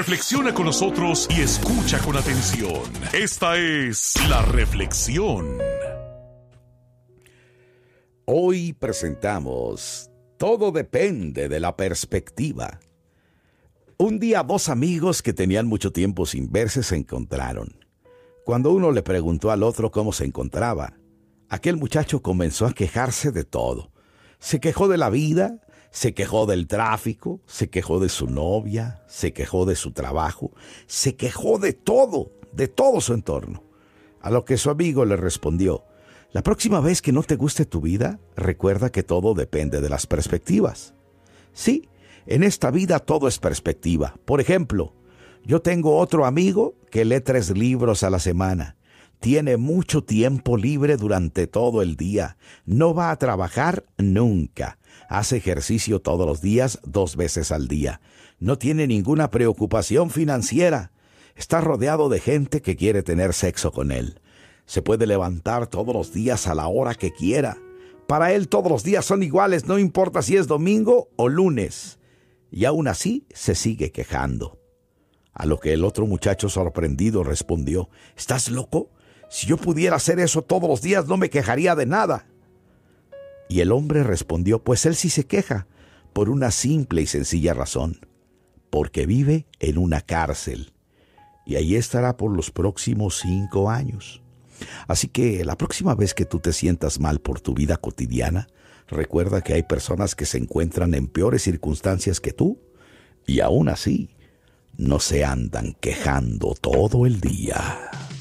Reflexiona con nosotros y escucha con atención. Esta es La Reflexión. Hoy presentamos Todo depende de la perspectiva. Un día dos amigos que tenían mucho tiempo sin verse se encontraron. Cuando uno le preguntó al otro cómo se encontraba, aquel muchacho comenzó a quejarse de todo. Se quejó de la vida, se quejó del tráfico, se quejó de su novia, se quejó de su trabajo, se quejó de todo su entorno. A lo que su amigo le respondió: la próxima vez que no te guste tu vida, recuerda que todo depende de las perspectivas. Sí, en esta vida todo es perspectiva. Por ejemplo, yo tengo otro amigo que lee 3 libros a la semana. Tiene mucho tiempo libre durante todo el día. No va a trabajar nunca. Hace ejercicio todos los días, 2 veces al día. No tiene ninguna preocupación financiera. Está rodeado de gente que quiere tener sexo con él. Se puede levantar todos los días a la hora que quiera. Para él todos los días son iguales, no importa si es domingo o lunes. Y aún así se sigue quejando. A lo que el otro muchacho sorprendido respondió: ¿estás loco? Si yo pudiera hacer eso todos los días no me quejaría de nada. Y el hombre respondió: pues él sí se queja, por una simple y sencilla razón. Porque vive en una cárcel. Y ahí estará por los próximos 5 años. Así que la próxima vez que tú te sientas mal por tu vida cotidiana, recuerda que hay personas que se encuentran en peores circunstancias que tú y aún así no se andan quejando todo el día.